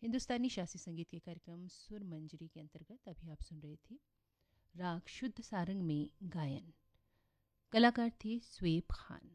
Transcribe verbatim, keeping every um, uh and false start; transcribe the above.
हिंदुस्तानी शास्त्रीय संगीत के कार्यक्रम सुर मंजरी के अंतर्गत अभी आप सुन रहे थे राग शुद्ध सारंग में गायन। कलाकार थे स्वेब खान।